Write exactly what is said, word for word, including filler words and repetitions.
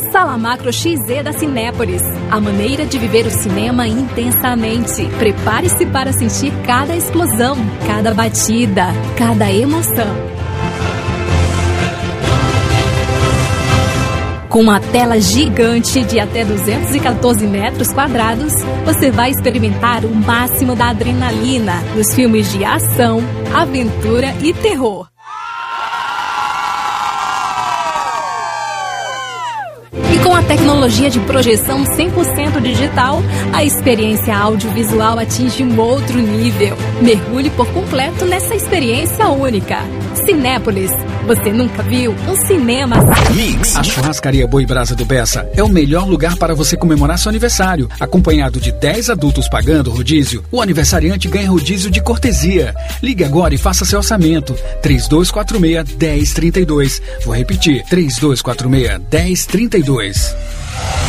Sala Macro X Z da Cinépolis. A maneira de viver o cinema intensamente. Prepare-se para sentir cada explosão, cada batida, cada emoção. Com uma tela gigante de até duzentos e quatorze metros quadrados, você vai experimentar o máximo da adrenalina dos filmes de ação, aventura e terror. E com a tecnologia de projeção cem por cento digital, a experiência audiovisual atinge um outro nível. Mergulhe por completo nessa experiência única. Cinépolis. Você nunca viu um cinema Mix. A churrascaria Boi Brasa do Bessa é o melhor lugar para você comemorar seu aniversário. Acompanhado de dez adultos pagando rodízio, o aniversariante ganha rodízio de cortesia. Ligue agora e faça seu orçamento. três dois quatro seis, um zero três dois. Vou repetir, três dois quatro seis, um zero três dois.